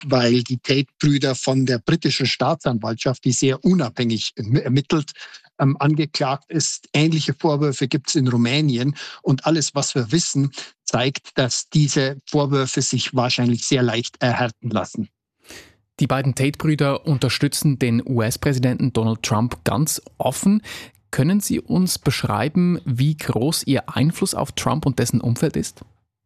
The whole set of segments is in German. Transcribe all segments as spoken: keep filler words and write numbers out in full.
weil die Tate-Brüder von der britischen Staatsanwaltschaft, die sehr unabhängig ermittelt, ähm, angeklagt ist. Ähnliche Vorwürfe gibt es in Rumänien. Und alles, was wir wissen, zeigt, dass diese Vorwürfe sich wahrscheinlich sehr leicht erhärten lassen. Die beiden Tate-Brüder unterstützen den U S-Präsidenten Donald Trump ganz offen. Können Sie uns beschreiben, wie groß Ihr Einfluss auf Trump und dessen Umfeld ist?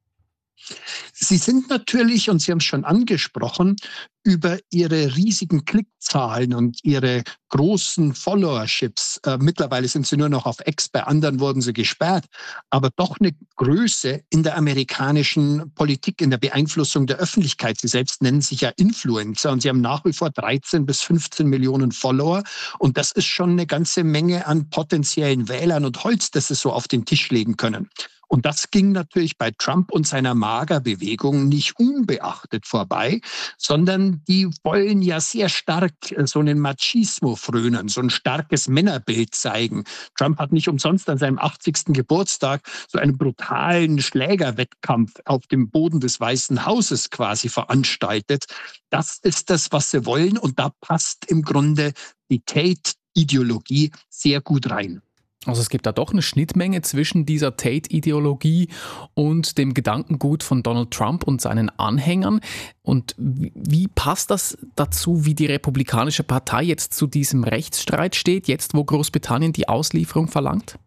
Sie sind natürlich, und Sie haben es schon angesprochen, über ihre riesigen Klickzahlen und ihre großen Followerships, äh, mittlerweile sind sie nur noch auf X, bei anderen wurden sie gesperrt, aber doch eine Größe in der amerikanischen Politik, in der Beeinflussung der Öffentlichkeit. Sie selbst nennen sich ja Influencer und sie haben nach wie vor dreizehn bis fünfzehn Millionen Follower und das ist schon eine ganze Menge an potenziellen Wählern und Holz, das sie so auf den Tisch legen können. Und das ging natürlich bei Trump und seiner Magerbewegung nicht unbeachtet vorbei, sondern die wollen ja sehr stark so einen Machismo frönen, so ein starkes Männerbild zeigen. Trump hat nicht umsonst an seinem achtzigsten Geburtstag so einen brutalen Schlägerwettkampf auf dem Boden des Weißen Hauses quasi veranstaltet. Das ist das, was sie wollen und da passt im Grunde die Tate-Ideologie sehr gut rein. Also es gibt da doch eine Schnittmenge zwischen dieser Tate-Ideologie und dem Gedankengut von Donald Trump und seinen Anhängern. Und wie, wie passt das dazu, wie die Republikanische Partei jetzt zu diesem Rechtsstreit steht, jetzt wo Großbritannien die Auslieferung verlangt?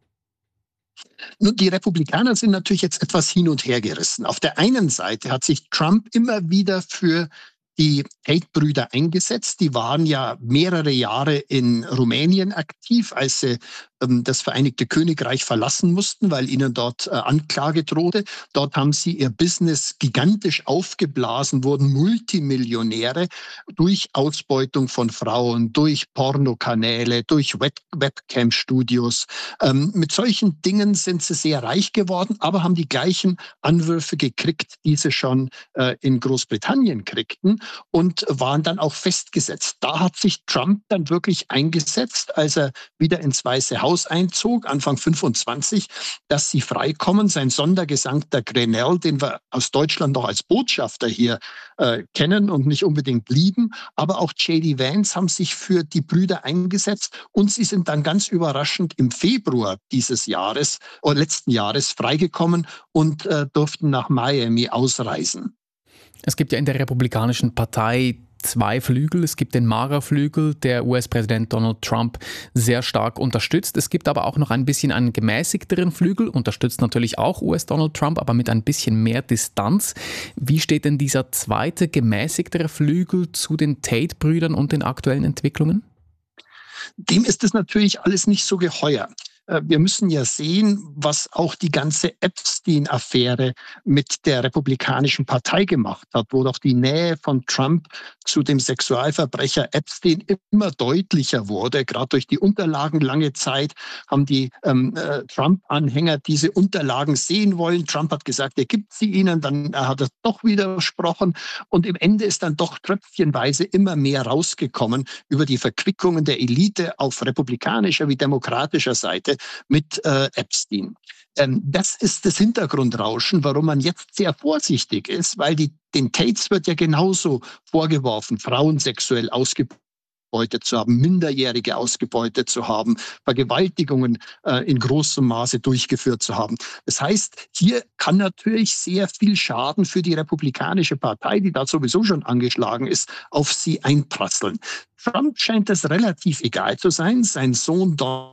Nun, die Republikaner sind natürlich jetzt etwas hin und her gerissen. Auf der einen Seite hat sich Trump immer wieder für die Tate-Brüder eingesetzt. Die waren ja mehrere Jahre in Rumänien aktiv, als sie ähm, das Vereinigte Königreich verlassen mussten, weil ihnen dort äh, Anklage drohte. Dort haben sie ihr Business gigantisch aufgeblasen, wurden Multimillionäre durch Ausbeutung von Frauen, durch Pornokanäle, durch Web- Webcam-Studios. Ähm, mit solchen Dingen sind sie sehr reich geworden, aber haben die gleichen Anwürfe gekriegt, die sie schon äh, in Großbritannien kriegten. Und waren dann auch festgesetzt. Da hat sich Trump dann wirklich eingesetzt, als er wieder ins Weiße Haus einzog, Anfang fünfundzwanzig, dass sie freikommen. Sein Sondergesandter Grenell, den wir aus Deutschland noch als Botschafter hier äh, kennen und nicht unbedingt lieben, aber auch J D Vance haben sich für die Brüder eingesetzt und sie sind dann ganz überraschend im Februar dieses Jahres oder letzten Jahres freigekommen und äh, durften nach Miami ausreisen. Es gibt ja in der Republikanischen Partei zwei Flügel. Es gibt den Magerflügel, der U S-Präsident Donald Trump sehr stark unterstützt. Es gibt aber auch noch ein bisschen einen gemäßigteren Flügel, unterstützt natürlich auch U S-Donald Trump, aber mit ein bisschen mehr Distanz. Wie steht denn dieser zweite, gemäßigtere Flügel zu den Tate-Brüdern und den aktuellen Entwicklungen? Dem ist es natürlich alles nicht so geheuer. Wir müssen ja sehen, was auch die ganze Epstein-Affäre mit der Republikanischen Partei gemacht hat, wo doch die Nähe von Trump zu dem Sexualverbrecher Epstein immer deutlicher wurde. Gerade durch die Unterlagen lange Zeit haben die ähm, äh, Trump-Anhänger diese Unterlagen sehen wollen. Trump hat gesagt, er gibt sie ihnen, dann hat er doch widersprochen. Und im Ende ist dann doch tröpfchenweise immer mehr rausgekommen über die Verquickungen der Elite auf republikanischer wie demokratischer Seite mit äh, Epstein. Ähm, das ist das Hintergrundrauschen, warum man jetzt sehr vorsichtig ist, weil die, den Tates wird ja genauso vorgeworfen, Frauen sexuell ausgebeutet zu haben, Minderjährige ausgebeutet zu haben, Vergewaltigungen äh, in großem Maße durchgeführt zu haben. Das heißt, hier kann natürlich sehr viel Schaden für die Republikanische Partei, die da sowieso schon angeschlagen ist, auf sie einprasseln. Trump scheint das relativ egal zu sein. Sein Sohn Donald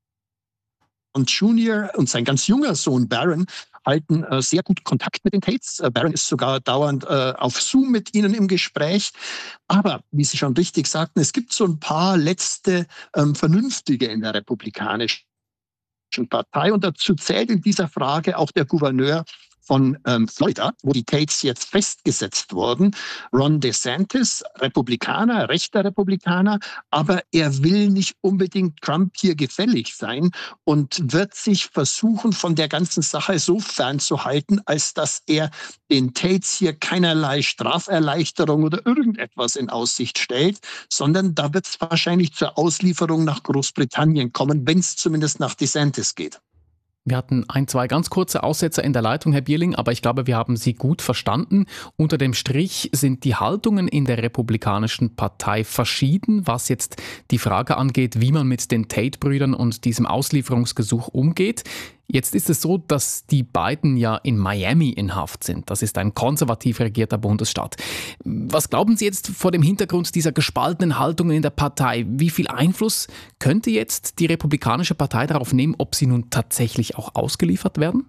und Junior und sein ganz junger Sohn Barron halten äh, sehr gut Kontakt mit den Tates. Äh, Barron ist sogar dauernd äh, auf Zoom mit ihnen im Gespräch. Aber, wie Sie schon richtig sagten, es gibt so ein paar letzte ähm, Vernünftige in der Republikanischen Partei. Und dazu zählt in dieser Frage auch der Gouverneur von ähm, Florida, wo die Tates jetzt festgesetzt wurden. Ron DeSantis, Republikaner, rechter Republikaner, aber er will nicht unbedingt Trump hier gefällig sein und wird sich versuchen, von der ganzen Sache so fernzuhalten, als dass er den Tates hier keinerlei Straferleichterung oder irgendetwas in Aussicht stellt, sondern da wird es wahrscheinlich zur Auslieferung nach Großbritannien kommen, wenn es zumindest nach DeSantis geht. Wir hatten ein, zwei ganz kurze Aussetzer in der Leitung, Herr Bierling, aber ich glaube, wir haben Sie gut verstanden. Unter dem Strich sind die Haltungen in der Republikanischen Partei verschieden, was jetzt die Frage angeht, wie man mit den Tate-Brüdern und diesem Auslieferungsgesuch umgeht. Jetzt ist es so, dass die beiden ja in Miami in Haft sind. Das ist ein konservativ regierter Bundesstaat. Was glauben Sie jetzt vor dem Hintergrund dieser gespaltenen Haltungen in der Partei? Wie viel Einfluss könnte jetzt die Republikanische Partei darauf nehmen, ob sie nun tatsächlich auch ausgeliefert werden?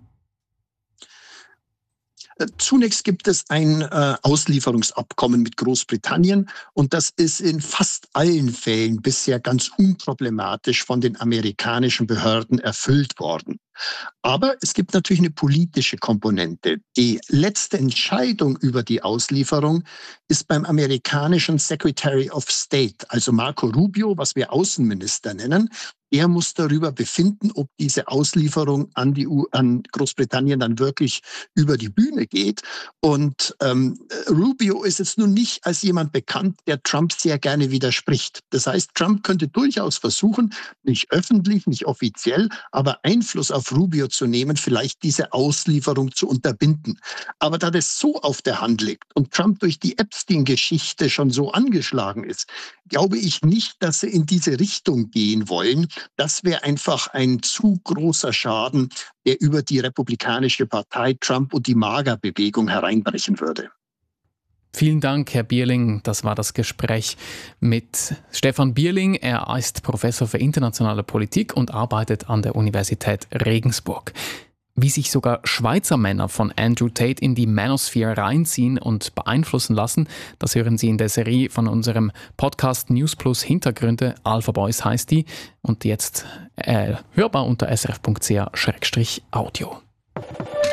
Zunächst gibt es ein äh, Auslieferungsabkommen mit Großbritannien und das ist in fast allen Fällen bisher ganz unproblematisch von den amerikanischen Behörden erfüllt worden. Aber es gibt natürlich eine politische Komponente. Die letzte Entscheidung über die Auslieferung ist beim amerikanischen Secretary of State, also Marco Rubio, was wir Außenminister nennen. Er muss darüber befinden, ob diese Auslieferung an, die U- an Großbritannien dann wirklich über die Bühne geht. Und ähm, Rubio ist jetzt nun nicht als jemand bekannt, der Trump sehr gerne widerspricht. Das heißt, Trump könnte durchaus versuchen, nicht öffentlich, nicht offiziell, aber Einfluss auf Rubio zu nehmen, vielleicht diese Auslieferung zu unterbinden. Aber da das so auf der Hand liegt und Trump durch die Epstein-Geschichte schon so angeschlagen ist, glaube ich nicht, dass sie in diese Richtung gehen wollen. Das wäre einfach ein zu großer Schaden, der über die Republikanische Partei, Trump und die MAGA-Bewegung hereinbrechen würde. Vielen Dank, Herr Bierling. Das war das Gespräch mit Stefan Bierling. Er ist Professor für internationale Politik und arbeitet an der Universität Regensburg. Wie sich sogar Schweizer Männer von Andrew Tate in die Manosphere reinziehen und beeinflussen lassen, das hören Sie in der Serie von unserem Podcast News Plus Hintergründe. Alpha Boys heißt die und jetzt äh, hörbar unter s r f punkt c h slash audio.